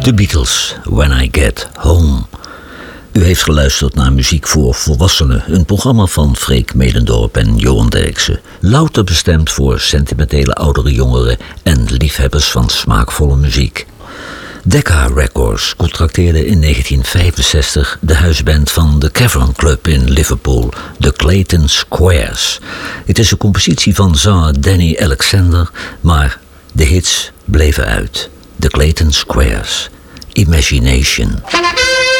The Beatles, When I Get Home. U heeft geluisterd naar Muziek voor Volwassenen, een programma van Freek Medendorp en Johan Derksen. Louter bestemd voor sentimentele oudere jongeren en liefhebbers van smaakvolle muziek. Decca Records contracteerde in 1965 de huisband van de Cavern Club in Liverpool, de Clayton Squares. Het is een compositie van zanger Danny Alexander, maar de hits bleven uit. De Clayton Squares, Imagination.